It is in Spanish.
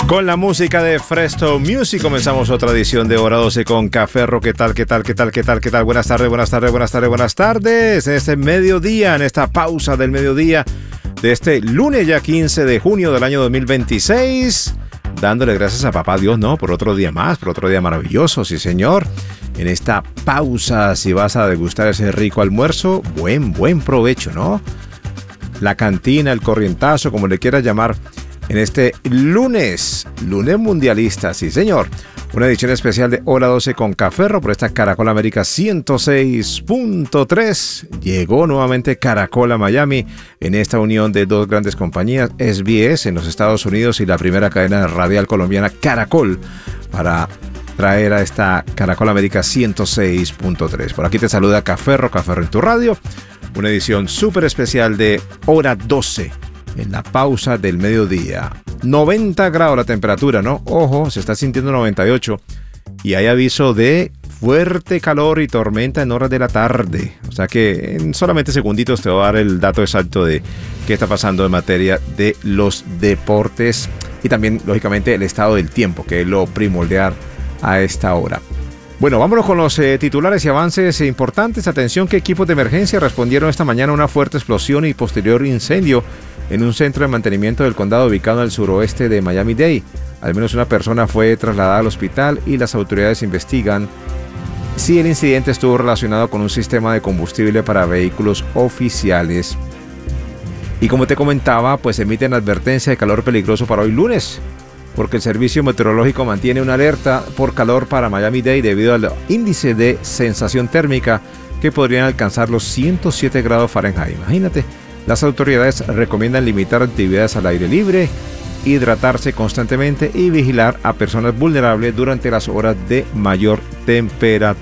Con la música de Fresto Music comenzamos otra edición de Hora 12 con Caferro. ¿Qué tal? Buenas tardes. En este mediodía, en esta pausa del mediodía de este lunes ya 15 de junio del año 2026. Dándole gracias a papá Dios, ¿no? Por otro día más, por otro día maravilloso, sí señor. En esta pausa, si vas a degustar ese rico almuerzo, buen provecho, ¿no? La cantina, el corrientazo, como le quieras llamar. En este lunes mundialista, sí señor. Una edición especial de Hora 12 con Caferro por esta Caracol América 106.3. Llegó nuevamente Caracol a Miami en esta unión de dos grandes compañías, SBS en los Estados Unidos y la primera cadena radial colombiana Caracol, para traer a esta Caracol América 106.3. Por aquí te saluda Caferro en tu radio. Una edición súper especial de Hora 12. En la pausa del mediodía. 90 grados la temperatura, ¿no? Ojo, se está sintiendo 98. Y hay aviso de fuerte calor y tormenta en horas de la tarde. O sea que en solamente segunditos te voy a dar el dato exacto de qué está pasando en materia de los deportes. Y también, lógicamente, el estado del tiempo, que es lo primordial a esta hora. Bueno, vámonos con los titulares y avances importantes. Atención, que equipos de emergencia respondieron esta mañana a una fuerte explosión y posterior incendio en un centro de mantenimiento del condado ubicado al suroeste de Miami-Dade. Al menos una persona fue trasladada al hospital y las autoridades investigan si el incidente estuvo relacionado con un sistema de combustible para vehículos oficiales. Y como te comentaba, pues emiten advertencia de calor peligroso para hoy lunes, porque el servicio meteorológico mantiene una alerta por calor para Miami-Dade debido al índice de sensación térmica que podrían alcanzar los 107 grados Fahrenheit. Imagínate. Las autoridades recomiendan limitar actividades al aire libre, hidratarse constantemente y vigilar a personas vulnerables durante las horas de mayor temperatura.